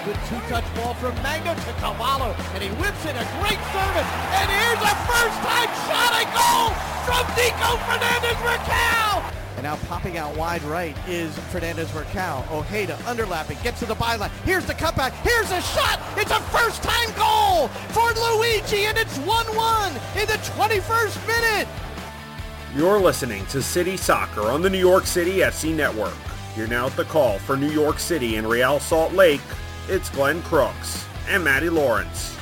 Good two-touch ball from Magno to Cavallo, and he whips in a great service, and here's a first-time shot at goal from Nico Fernandez-Mercal! And now popping out wide right is Fernandez-Mercal. Ojeda underlapping, gets to the byline. Here's the cutback. Here's a shot. It's a first-time goal for Luigi, and it's 1-1 in the 21st minute. You're listening to City Soccer on the New York City FC Network. Here now at the call for New York City and Real Salt Lake, it's Glenn Crooks and Matty Lawrence.